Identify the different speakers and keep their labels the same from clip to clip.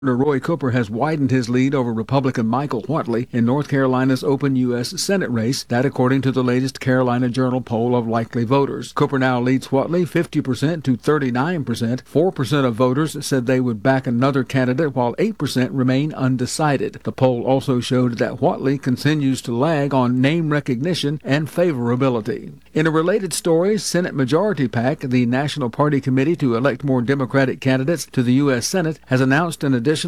Speaker 1: Roy Cooper has widened his lead over Republican Michael Whatley in North Carolina's open U.S. Senate race, that according to the latest Carolina Journal poll of likely voters. Cooper now leads Whatley 50% to 39%. 4% of voters said they would back another candidate, while 8% remain undecided. The poll also showed that Whatley continues to lag on name recognition and favorability. In a related story, Senate Majority PAC, the National Party Committee to elect more Democratic candidates to the U.S. Senate, has announced an additional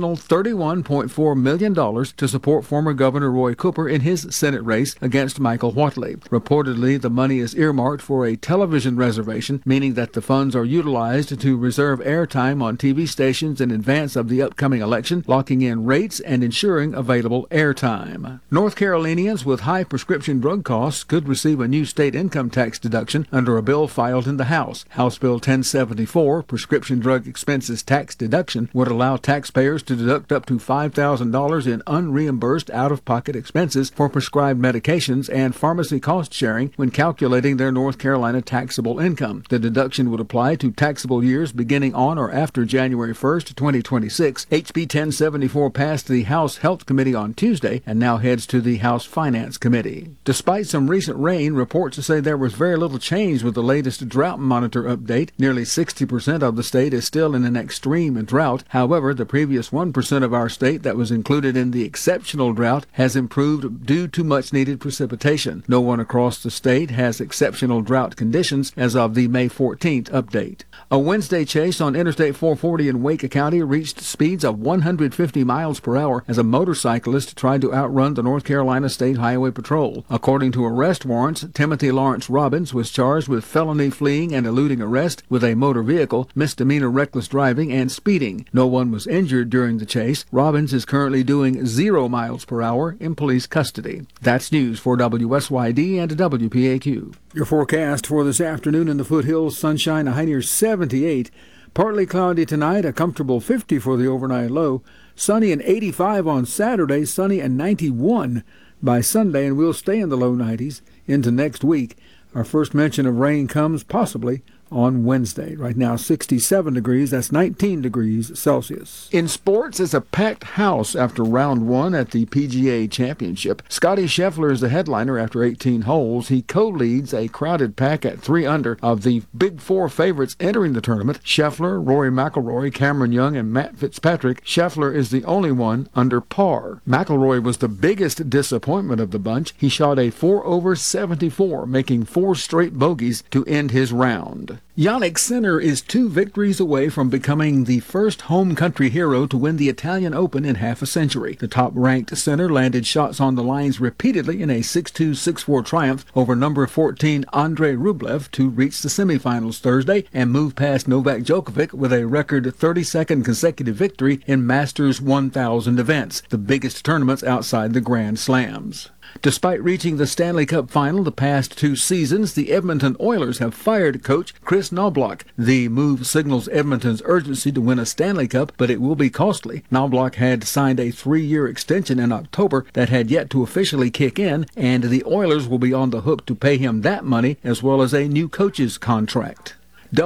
Speaker 1: $31.4 million to support former Governor Roy Cooper in his Senate race against Michael Whatley. Reportedly, the money is earmarked for a television reservation, meaning that the funds are utilized to reserve airtime on TV stations in advance of the upcoming election, locking in rates and ensuring available airtime. North Carolinians with high prescription drug costs could receive a new state income tax deduction under a bill filed in the House. House Bill 1074, Prescription Drug Expenses Tax Deduction, would allow taxpayers to deduct up to $5,000 in unreimbursed out-of-pocket expenses for prescribed medications and pharmacy cost sharing when calculating their North Carolina taxable income. The deduction would apply to taxable years beginning on or after January 1st, 2026. HB 1074 passed the House Health Committee on Tuesday and now heads to the House Finance Committee. Despite some recent rain, reports say there was very little change with the latest drought monitor update. Nearly 60% of the state is still in an extreme drought. However, the previous 1% of our state that was included in the exceptional drought has improved due to much-needed precipitation. No one across the state has exceptional drought conditions as of the May 14th update. A Wednesday chase on Interstate 440 in Wake County reached speeds of 150 miles per hour as a motorcyclist tried to outrun the North Carolina State Highway Patrol. According to arrest warrants, Timothy Lawrence Robbins was charged with felony fleeing and eluding arrest with a motor vehicle, misdemeanor reckless driving, and speeding. No one was injured during the chase. Robbins is currently doing 0 miles per hour in police custody. That's news for WSYD and WPAQ. Your forecast for this afternoon in the foothills: sunshine, a high near 78. Partly cloudy tonight, a comfortable 50 for the overnight low. Sunny and 85 on Saturday, sunny and 91 by Sunday, and we'll stay in the low 90s into next week. Our first mention of rain comes possibly on Wednesday. Right now, 67 degrees. That's 19 degrees Celsius. In sports, it's a packed house after round one at the PGA Championship. Scottie Scheffler is the headliner after 18 holes. He co-leads a crowded pack at 3 under of the big four favorites entering the tournament: Scheffler, Rory McIlroy, Cameron Young, and Matt Fitzpatrick. Scheffler is the only one under par. McIlroy was the biggest disappointment of the bunch. He shot a 4 over 74, making 4 straight bogeys to end his round. Yannick Sinner is 2 victories away from becoming the first home country hero to win the Italian Open in half a century. The top-ranked Sinner landed shots on the lines repeatedly in a 6-2, 6-4 triumph over number 14 Andrei Rublev to reach the semifinals Thursday and move past Novak Djokovic with a record 32nd consecutive victory in Masters 1000 events, the biggest tournaments outside the Grand Slams. Despite reaching the Stanley Cup final the past 2 seasons, the Edmonton Oilers have fired coach Chris Knoblauch. The move signals Edmonton's urgency to win a Stanley Cup, but it will be costly. Knoblauch had signed a 3-year extension in October that had yet to officially kick in, and the Oilers will be on the hook to pay him that money as well as a new coach's contract.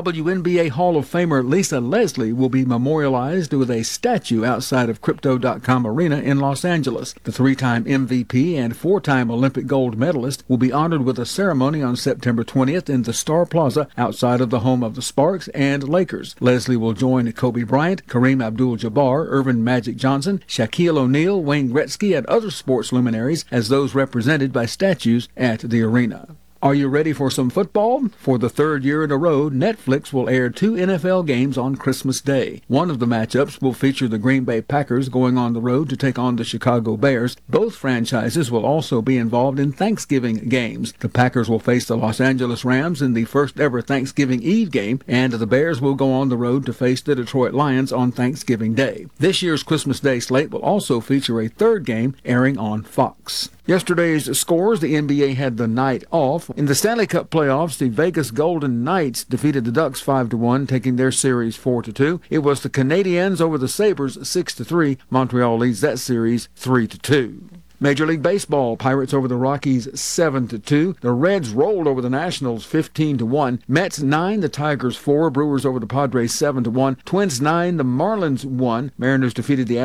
Speaker 1: WNBA Hall of Famer Lisa Leslie will be memorialized with a statue outside of Crypto.com Arena in Los Angeles. The 3-time MVP and 4-time Olympic gold medalist will be honored with a ceremony on September 20th in the Star Plaza outside of the home of the Sparks and Lakers. Leslie will join Kobe Bryant, Kareem Abdul-Jabbar, Irvin Magic Johnson, Shaquille O'Neal, Wayne Gretzky, and other sports luminaries as those represented by statues at the arena. Are you ready for some football? For the 3rd year in a row, Netflix will air 2 NFL games on Christmas Day. One of the matchups will feature the Green Bay Packers going on the road to take on the Chicago Bears. Both franchises will also be involved in Thanksgiving games. The Packers will face the Los Angeles Rams in the first ever Thanksgiving Eve game, and the Bears will go on the road to face the Detroit Lions on Thanksgiving Day. This year's Christmas Day slate will also feature a 3rd game airing on Fox. Yesterday's scores: the NBA had the night off. In the Stanley Cup playoffs, the Vegas Golden Knights defeated the Ducks 5-1, taking their series 4-2. It was the Canadiens over the Sabres 6-3. Montreal leads that series 3-2. Major League Baseball, Pirates over the Rockies 7-2. The Reds rolled over the Nationals 15-1. Mets 9, the Tigers 4. Brewers over the Padres 7-1. Twins 9, the Marlins 1. Mariners defeated the